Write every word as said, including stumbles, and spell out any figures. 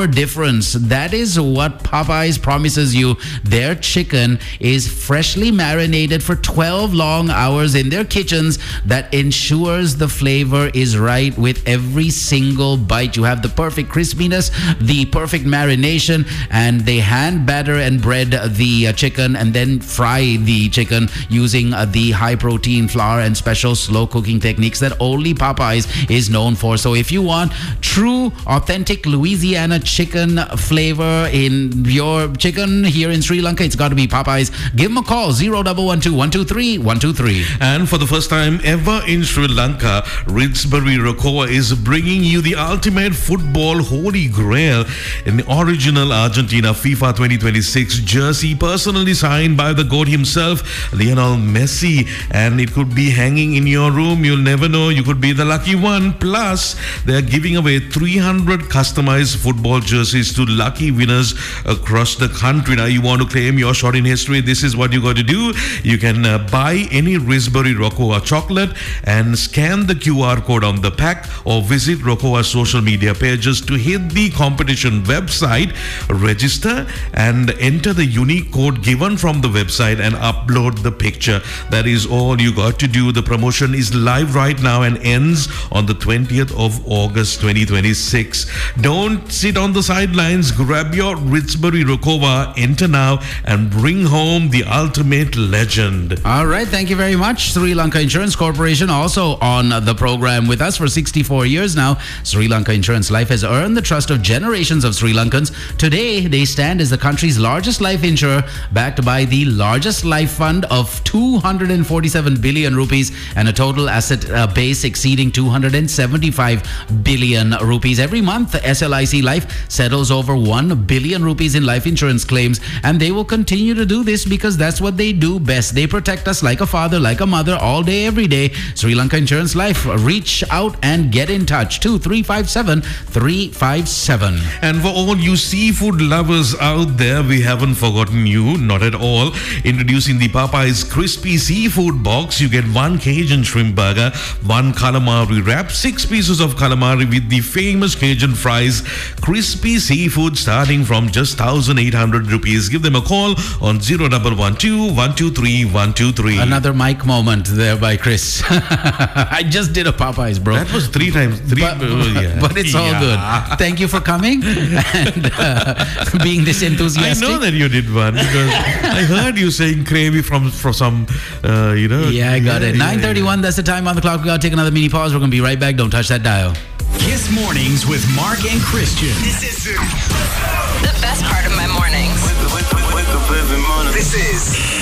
proper difference. That is what Popeyes promises you. Their chicken is freshly marinated for twelve long hours in their kitchens. That ensures the flavor is right with every single bite. You have the perfect crispiness, the perfect marination, and they hand batter and bread the uh, chicken and then fry the chicken using uh, the high protein flour and special slow cooking techniques that only Popeyes is known for. So if you want true authentic Louisiana chicken flavor in your chicken here in Sri Lanka, it's got to be Popeyes. Give them a call, zero one one two, one two three, one two three. And for the first time ever in Sri Lanka, Ridsbury Rokoa is bringing you the ultimate football holy grail in the original Argentina FIFA twenty twenty-six jersey, personally signed by the GOAT himself, Lionel Messi. And it could be hanging in your room. You'll never know. You could be the lucky one. Plus, they're giving away three hundred customized football jerseys to lucky winners across the country. Now, you want to claim your shot in history, this is what you got to do. You can uh, buy any Ridsbury Rokoa chocolate and scan the Q R code on the pack, or visit Rokoa's social media pages to hit the competition website, register and enter the unique code given from the website and upload the picture. That is all you got to do. The promotion is live right now and ends on the twentieth of August twenty twenty-six. Don't sit on the sidelines. Grab your Ridsbury Rokoa, enter now, and bring home the ultimate legend. All right, thank you very much. Sri Lanka Insurance Corporation also on the program with us for sixty-four years now. Sri Lanka Insurance Life has earned the trust of generations of Sri Lankans. Today, they stand as the country's largest life insurer, backed by the largest life fund of two hundred forty-seven billion rupees and a total asset uh, base exceeding two hundred seventy-five billion rupees. Every month, S L I C Life settles over one billion rupees in life insurance claims, and they will continue to do this because that's what they do best. They protect us like a father, like a mother, all day, every day. Sri Lanka Insurance Life. Reach out and get in touch. two three five seven, three five seven. And for all you seafood lovers out there, we haven't forgotten you, not at all. Introducing the Popeyes Crispy Seafood Box. You get one Cajun shrimp burger, one calamari wrap, six pieces of calamari with the famous Cajun fries, crispy seafood starting from just one thousand eight hundred rupees. Give them a call on zero one one two, one two three, one two three. Another mic moment there by Chris. I just did a Popeyes, bro. That was three times. Three, but, uh, yeah. but it's all yeah. good. Thank you for coming and uh, being this enthusiastic. I know that you did one because I heard you saying gravy from from some, uh, you know. Yeah, I got yeah, it. nine thirty-one, yeah. That's the time on the clock. We got to take another mini pause. We're going to be right back. Don't touch that dial. Kiss Mornings with Mark and Christian. This is the best part of my mornings. Wake up, wake up, wake up every morning. This is